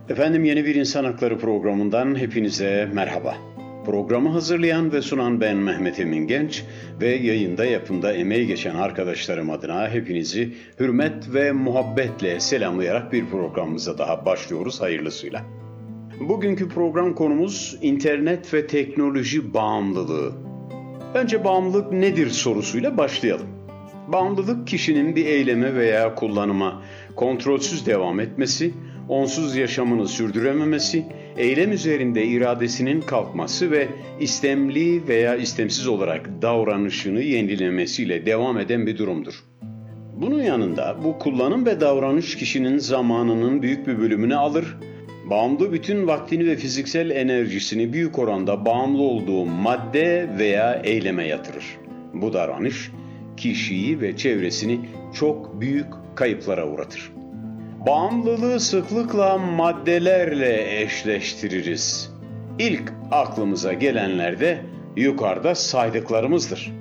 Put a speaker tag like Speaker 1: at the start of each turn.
Speaker 1: Efendim yeni bir İnsan Hakları programından hepinize merhaba. Programı hazırlayan ve sunan ben Mehmet Emin Genç ve yayında yapımda emeği geçen arkadaşlarım adına hepinizi hürmet ve muhabbetle selamlayarak bir programımıza daha başlıyoruz hayırlısıyla. Bugünkü program konumuz internet ve teknoloji bağımlılığı. Önce bağımlılık nedir sorusuyla başlayalım. Bağımlılık kişinin bir eyleme veya kullanıma kontrolsüz devam etmesi, onsuz yaşamını sürdürememesi, eylem üzerinde iradesinin kalkması ve istemli veya istemsiz olarak davranışını yenilemesiyle devam eden bir durumdur. Bunun yanında bu kullanım ve davranış kişinin zamanının büyük bir bölümünü alır, bağımlı bütün vaktini ve fiziksel enerjisini büyük oranda bağımlı olduğu madde veya eyleme yatırır. Bu davranış kişiyi ve çevresini çok büyük kayıplara uğratır. Bağımlılığı sıklıkla maddelerle eşleştiririz. İlk aklımıza gelenler de yukarıda saydıklarımızdır.